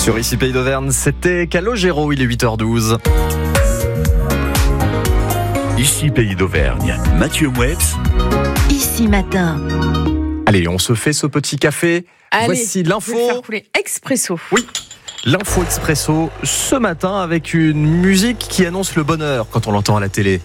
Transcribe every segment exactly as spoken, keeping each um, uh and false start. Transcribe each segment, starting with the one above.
Sur Ici Pays d'Auvergne, c'était Calogero, il est huit heures douze. Ici Pays d'Auvergne, Mathieu Mouebs. Ici Matin. Allez, on se fait ce petit café. Allez, Voici l'info. je vais faire couler expresso. Oui, l'info expresso ce matin avec une musique qui annonce le bonheur quand on l'entend à la télé.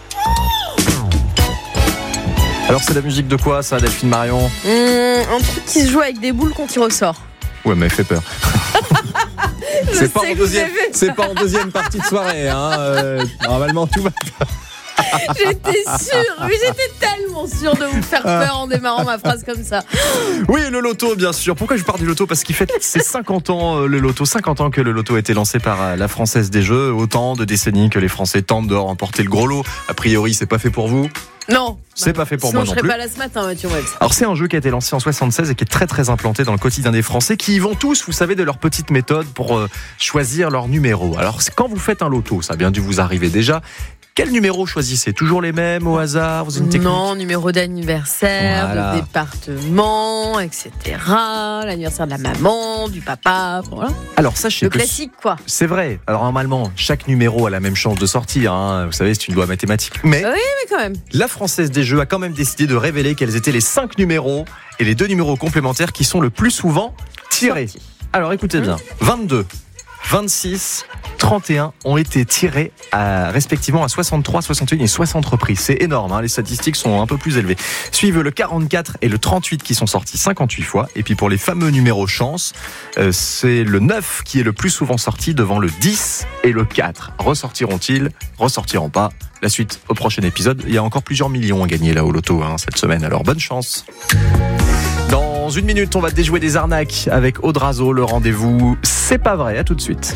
Alors c'est la musique de quoi ça, Delphine Marion? Mmh, un truc qui se joue avec des boules quand il ressort. Ouais, mais elle fait peur. Je c'est, pas sais en que deuxième, vous avez- c'est pas en deuxième partie de soirée. Hein. Euh, normalement, tout va. J'étais sûre, mais j'étais tellement sûre de vous faire peur en démarrant ma phrase comme ça. Oui, le loto, bien sûr. Pourquoi je parle du loto? Parce qu'il fête ses cinquante ans, euh, le loto. cinquante ans que le loto a été lancé par euh, la Française des Jeux. Autant de décennies que les Français tentent de remporter le gros lot. A priori, c'est pas fait pour vous. Non, C'est pas fait pour sinon moi non je serais plus. pas là ce matin, Mathieu Mouebs. Alors c'est un jeu qui a été lancé en soixante-seize et qui est très très implanté dans le quotidien des Français qui y vont tous, vous savez, de leur petite méthode pour euh, choisir leur numéro. Alors c'est quand vous faites un loto, ça a bien dû vous arriver déjà. Quel numéro choisissez? Toujours les mêmes au hasard? Vous avez une technique? Non, numéro d'anniversaire, Voilà. de département, et cetera. L'anniversaire de la maman, du papa, voilà. Alors sachez Le que classique, quoi. c'est vrai. Alors normalement, chaque numéro a la même chance de sortir. Hein. Vous savez, c'est une loi mathématique. Mais Oui, mais quand même. la Française des Jeux a quand même décidé de révéler quels étaient les cinq numéros et les deux numéros complémentaires qui sont le plus souvent tirés. Sorti. Alors écoutez bien, vingt-deux, vingt-six, trente et un ont été tirés à, respectivement à soixante-trois, soixante et un et soixante reprises. C'est énorme, hein, les statistiques sont un peu plus élevées. Suivent le quarante-quatre et le trente-huit qui sont sortis cinquante-huit fois. Et puis pour les fameux numéros chance, euh, c'est le neuf qui est le plus souvent sorti devant le dix et le quatre. Ressortiront-ils? Ressortiront pas? La suite au prochain épisode. Il y a encore plusieurs millions à gagner là au loto hein, cette semaine, alors bonne chance. Dans une minute, on va déjouer des arnaques avec Audrazo. Le rendez-vous, c'est pas vrai. À tout de suite.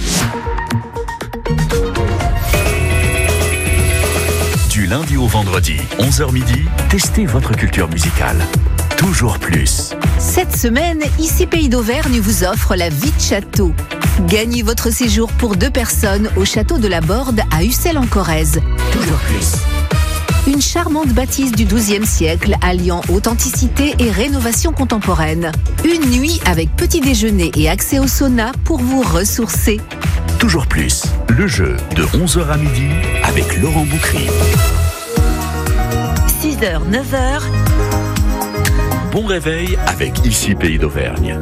Du lundi au vendredi, onze heures midi, testez votre culture musicale. Toujours plus. Cette semaine, Ici Pays d'Auvergne vous offre la vie de château. Gagnez votre séjour pour deux personnes au château de la Borde à Ussel-en-Corrèze. Toujours plus. Une charmante bâtisse du douzième siècle alliant authenticité et rénovation contemporaine. Une nuit avec petit déjeuner et accès au sauna pour vous ressourcer. Toujours plus. Le jeu de onze heures à midi avec Laurent Boucry. six heures, neuf heures. Bon réveil avec Ici Pays d'Auvergne.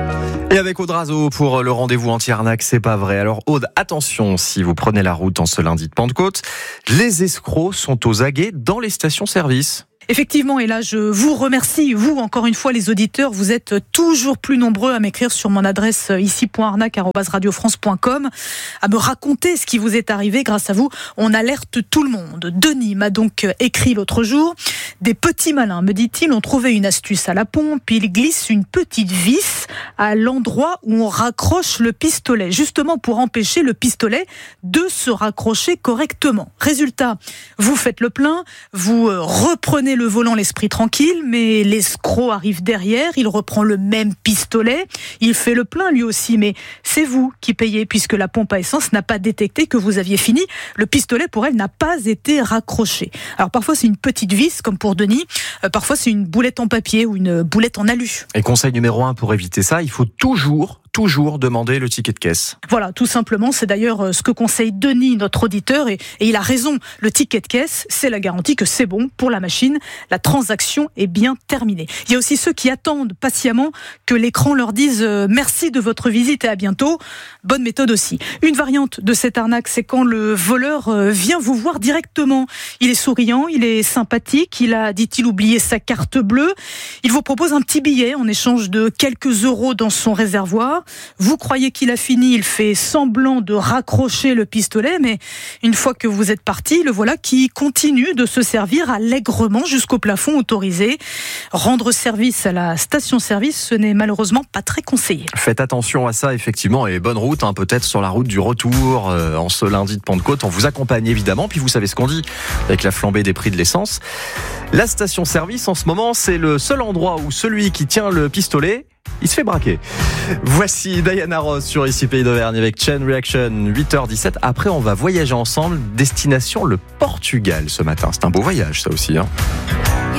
Et avec Audrazo pour le rendez-vous anti-arnaque, c'est pas vrai. Alors Aude, attention, si vous prenez la route en ce lundi de Pentecôte, les escrocs sont aux aguets dans les stations-service. Effectivement, et là je vous remercie, vous encore une fois les auditeurs, vous êtes toujours plus nombreux à m'écrire sur mon adresse ici point arnaque arobase radio france point com, à me raconter ce qui vous est arrivé. Grâce à vous, on alerte tout le monde. Denis m'a donc écrit l'autre jour: des petits malins, me dit-il, ont trouvé une astuce à la pompe, ils glissent une petite vis à l'endroit où on raccroche le pistolet, justement pour empêcher le pistolet de se raccrocher correctement. Résultat, vous faites le plein, vous reprenez le volant l'esprit tranquille, mais l'escroc arrive derrière, il reprend le même pistolet, il fait le plein lui aussi, mais c'est vous qui payez puisque la pompe à essence n'a pas détecté que vous aviez fini, le pistolet pour elle n'a pas été raccroché. Alors parfois c'est une petite vis comme pour Denis, euh, parfois c'est une boulette en papier ou une boulette en alu. Et conseil numéro un pour éviter ça, il faut toujours, toujours demander le ticket de caisse. Voilà, tout simplement, c'est d'ailleurs ce que conseille Denis, notre auditeur, et, et il a raison. Le ticket de caisse, c'est la garantie que c'est bon pour la machine, la transaction est bien terminée. Il y a aussi ceux qui attendent patiemment que l'écran leur dise euh, merci de votre visite et à bientôt. Bonne méthode aussi. Une variante de cette arnaque, c'est quand le voleur euh, vient vous voir directement. Il est souriant, il est sympathique, il a, dit-il, oublié sa carte bleue. Il vous propose un petit billet en échange de quelques euros dans son réservoir. Vous croyez qu'il a fini, il fait semblant de raccrocher le pistolet, mais une fois que vous êtes parti, le voilà qui continue de se servir allègrement jusqu'au plafond autorisé. Rendre service à la station-service, ce n'est malheureusement pas très conseillé. Faites attention à ça, effectivement, et bonne route, hein, peut-être sur la route du retour, euh, en ce lundi de Pentecôte. On vous accompagne évidemment, puis vous savez ce qu'on dit avec la flambée des prix de l'essence. La station-service, en ce moment, c'est le seul endroit où celui qui tient le pistolet, il se fait braquer. Voici Diana Ross sur Ici Pays d'Auvergne avec Chain Reaction, huit heures dix-sept. Après, on va voyager ensemble, destination le Portugal ce matin. C'est un beau voyage, ça aussi, hein.